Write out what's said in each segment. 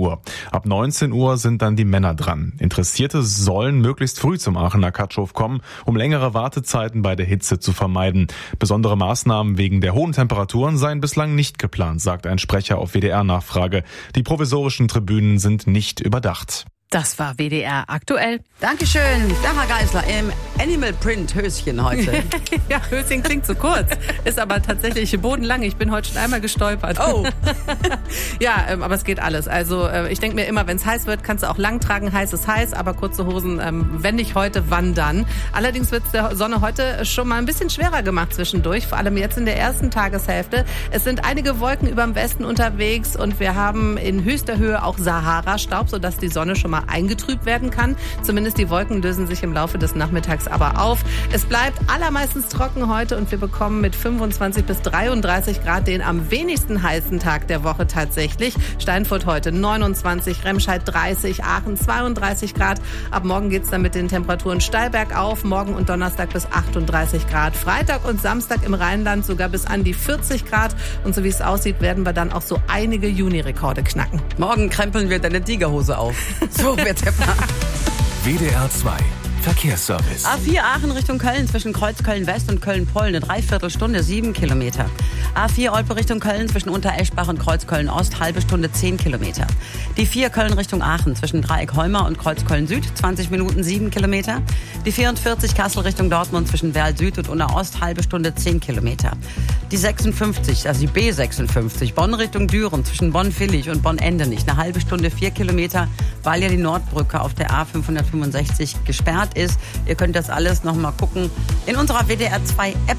Uhr. Ab 19 Uhr sind dann die Männer dran. Interessierte sollen möglichst früh zum Aachener Katschow kommen, um längere Wartezeiten bei der Hitze zu vermeiden. Besondere Maßnahmen wegen der hohen Temperaturen seien bislang nicht geplant, sagt ein Sprecher auf WDR-Nachfrage. Die provisorischen Tribünen sind nicht überdacht. Das war WDR aktuell. Dankeschön, Sarah Geisler im Animal Print Höschen heute. Ja, Höschen klingt zu kurz, ist aber tatsächlich bodenlang. Ich bin heute schon einmal gestolpert. Oh. Ja, aber es geht alles. Also ich denke mir immer, wenn es heiß wird, kannst du auch lang tragen. Heiß ist heiß, aber kurze Hosen, wenn nicht heute, wann dann? Allerdings wird es der Sonne heute schon mal ein bisschen schwerer gemacht zwischendurch, vor allem jetzt in der ersten Tageshälfte. Es sind einige Wolken über dem Westen unterwegs und wir haben in höchster Höhe auch Sahara-Staub, sodass die Sonne schon mal eingetrübt werden kann. Zumindest die Wolken lösen sich im Laufe des Nachmittags aber auf. Es bleibt allermeistens trocken heute und wir bekommen mit 25 bis 33 Grad den am wenigsten heißen Tag der Woche tatsächlich. Steinfurt heute 29, Remscheid 30, Aachen 32 Grad. Ab morgen geht's dann mit den Temperaturen steil bergauf. Morgen und Donnerstag bis 38 Grad. Freitag und Samstag im Rheinland sogar bis an die 40 Grad. Und so wie es aussieht, werden wir dann auch so einige Juni-Rekorde knacken. Morgen krempeln wir deine Tigerhose auf. So wird der Plan. WDR 2 Verkehrsservice. A4 Aachen Richtung Köln zwischen Kreuzköln-West und Köln-Poll eine Dreiviertelstunde, 7 Kilometer. A4 Olpe Richtung Köln zwischen Untereschbach und Kreuzköln-Ost, halbe Stunde, 10 Kilometer. Die 4 Köln Richtung Aachen zwischen Dreieck-Heuma und Kreuzköln-Süd, 20 Minuten, 7 Kilometer. Die 44 Kassel Richtung Dortmund zwischen Werl-Süd und Unna-Ost, halbe Stunde, 10 Kilometer. Die 56, also die B56, Bonn Richtung Düren zwischen Bonn-Villig und Bonn-Endenich, eine halbe Stunde, 4 Kilometer, weil ja die Nordbrücke auf der A565 gesperrt ist. Ihr könnt das alles noch mal gucken in unserer WDR 2 App.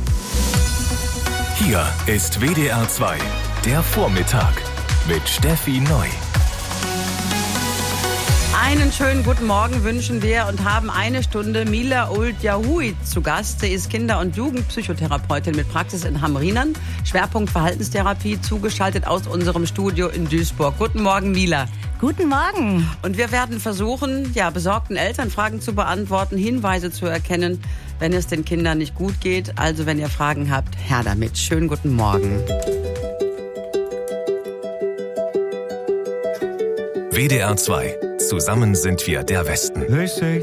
Hier ist WDR 2, der Vormittag mit Steffi Neu. Einen schönen guten Morgen wünschen wir und haben eine Stunde Mila Old-Yahui zu Gast. Sie ist Kinder- und Jugendpsychotherapeutin mit Praxis in Hamrinern. Schwerpunkt Verhaltenstherapie, zugeschaltet aus unserem Studio in Duisburg. Guten Morgen, Mila. Guten Morgen. Und wir werden versuchen, besorgten Eltern Fragen zu beantworten, Hinweise zu erkennen, wenn es den Kindern nicht gut geht. Also, wenn ihr Fragen habt, her damit. Schönen guten Morgen. WDR 2. Zusammen sind wir der Westen.